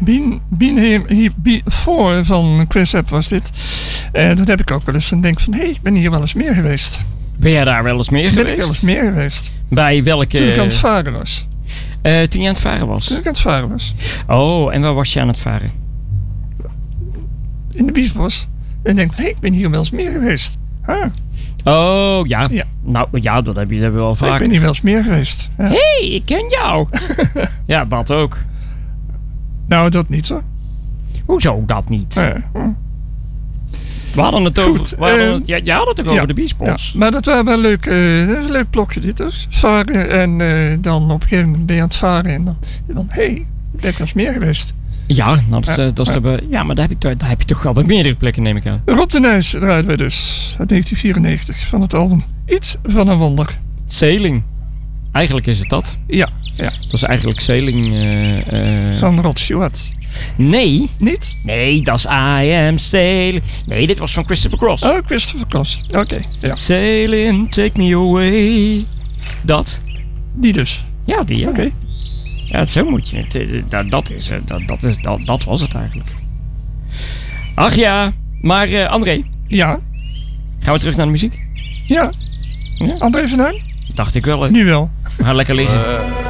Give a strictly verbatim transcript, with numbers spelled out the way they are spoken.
Bean, Bean Here Before van Chris App was dit. En dat heb ik ook wel eens van denk van, hé, hey, ik ben hier wel eens meer geweest. Ben jij daar wel eens meer ben geweest? Ben ik wel eens meer geweest. Bij welke? Toen ik aan het varen was. Uh, toen je aan het varen was? Toen ik aan het varen was. Oh, en waar was je aan het varen? In de Biesbos. En ik denk, hé, hey, ik ben hier wel eens meer geweest. Ah. Oh, ja. ja. Nou, ja, dat heb je, dat heb je wel vaak. Ik ben hier wel eens meer geweest. Hé, ja. Hey, ik ken jou. Ja, dat ook. Nou, dat niet zo. Hoezo dat niet? Ja. Hm. We hadden het Goed, over... We hadden uh, het, ja, je had het toch over ja, de Biesbos? Ja, maar dat was wel leuk. Uh, dat is een leuk blokje dit dus. Varen en uh, dan op een gegeven moment ben je aan het varen. En dan, dan hé, hey, ik ben wel eens meer geweest. Ja, nou, dat, ja, dat is ja. De, ja, maar daar heb, je, daar heb je toch wel bij meerdere plekken, neem ik aan. Rob de Nijs draaiden we dus. Uit negentien vierennegentig van het album Iets van een Wonder. Sailing. Eigenlijk is het dat. Ja, ja. Dat is eigenlijk Sailing. Uh, uh... Van Rod Stewart. Nee. Niet? Nee, dat is I Am Sailing. Nee, dit was van Christopher Cross. Oh, Christopher Cross. Oké, okay, ja. Sailing, take me away. Dat. Die dus? Ja, die, ja. Oké. Okay. Ja, zo moet je het. Dat, dat, is, dat, dat, is, dat, dat was het eigenlijk. Ach ja, maar uh, André. Ja? Gaan we terug naar de muziek? Ja. Ja? André van Duin? Dacht ik wel. Hè. Nu wel. We gaan lekker liggen. Uh.